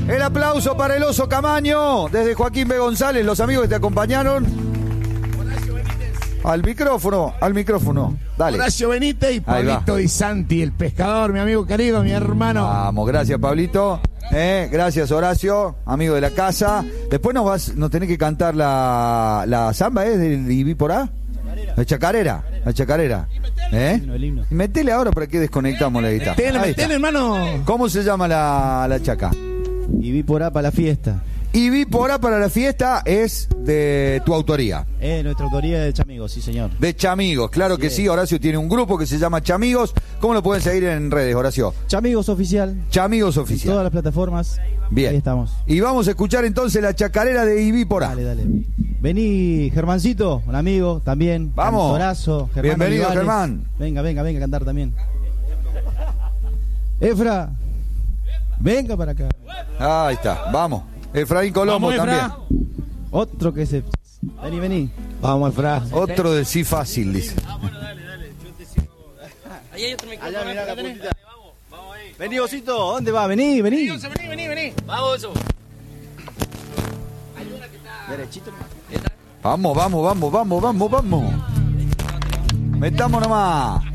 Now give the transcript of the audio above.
El aplauso para el Oso Camaño, desde Joaquín B. González, los amigos que te acompañaron. Al micrófono, dale. Horacio Benítez y Pablito Di Santi, el pescador, mi amigo querido, mi hermano. Vamos, gracias Pablito. Gracias Horacio, amigo de la casa. Después nos tenés que cantar la samba, del Ibí por A. La chacarera. El himno. Metele ahora para que desconectamos la guitarra. Metele, hermano. ¿Cómo se llama la chaca? Ibí por A para la fiesta. Ibí por A para la fiesta es de tu autoría. Nuestra autoría de Chamigos, sí señor. De Chamigos, claro que sí. Horacio tiene un grupo que se llama Chamigos. ¿Cómo lo pueden seguir en redes, Horacio? Chamigos Oficial. Chamigos Oficial. En todas las plataformas. Bien. Ahí estamos. Y vamos a escuchar entonces la chacarera de Ibí por A. Dale. Vení, Germancito, un amigo también. Vamos. Cantorazo, Germán Bienvenido, Olivares. Germán. Venga a cantar también. Efra, venga para acá. Ahí está, vamos. Efraín Colombo también. Otro que se... Vení. Vamos, Efra. Otro de sí fácil, dice. Dale. Yo te sigo. Ahí hay otro micrófono. Allá, mirá la Tenés. puntita. Vamos ahí. Vení, Osito, ¿dónde va? Vení. Vení. Vamos, Oso. Derechito. Vamos. Metamos nomás.